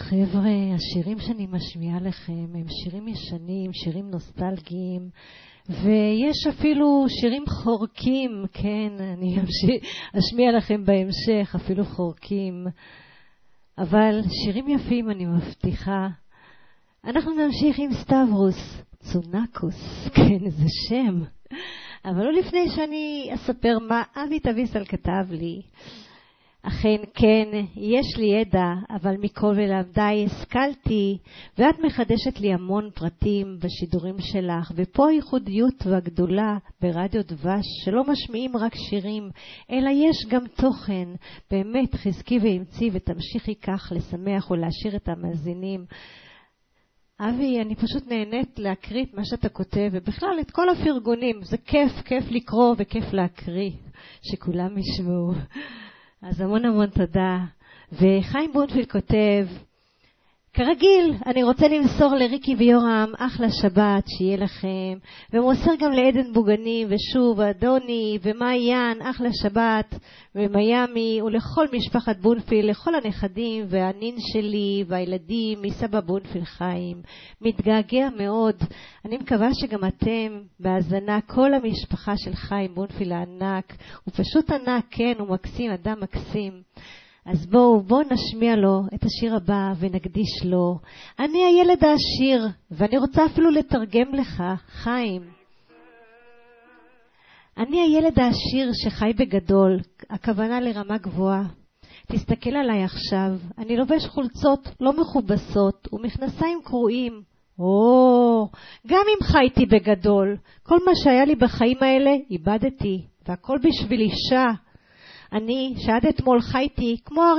חבר'ה, השירים שאני משמיעה לכם הם שירים ישנים, שירים נוסטלגיים, ויש אפילו שירים חורקים, כן, אני אשמיע לכם בהמשך, אפילו חורקים, אבל שירים יפים אני מבטיחה. אנחנו נמשיך עם סטברוס, צונקוס, כן, איזה שם. אבל לא לפני שאני אספר מה אבי תביסל כתב לי. אכן כן, יש לי ידע, אבל מכל ולמדי השכלתי, ואת מחדשת לי המון פרטים בשידורים שלך, ופה הייחודיות והגדולה ברדיו דבש, שלא משמיעים רק שירים, אלא יש גם תוכן. באמת חזקי ואמצי ותמשיכי כך לשמח ולהשאיר את המאזינים. אבי, אני פשוט נהנית להקריא את מה שאתה כותב, ובכלל את כל הפרגונים. זה כיף לקרוא וכיף להקריא, שכולם ישמעו. אז המון תודה. וחיים בונפילד כותב, כרגיל, אני רוצה למסור לריקי ויורם אחלה שבת שיהיה לכם, ומוסר גם לעדן בוגני ושוב אדוני ומעיין אחלה שבת במיימי, ולכל משפחת בונפילד, לכל הנכדים והנין שלי והילדים מסבא בונפילד חיים. מתגעגע מאוד. אני מקווה שגם אתם בהזנה, כל המשפחה של חיים בונפילד הענק. הוא פשוט ענק, כן, הוא מקסים, אדם מקסים. אז בואו נשמיע לו את השיר הבא ונקדיש לו. אני הילד העשיר, ואני רוצה אפילו לתרגם לך, חיים. אני הילד העשיר שחי בגדול, הכוונה לרמה גבוהה. תסתכל עליי עכשיו, אני לובש חולצות לא מכובסות ומכנסיים קרועים. גם אם חייתי בגדול, כל מה שהיה לי בחיים האלה איבדתי, והכל בשביל אישה. אני שעד אתמול חייתי כמו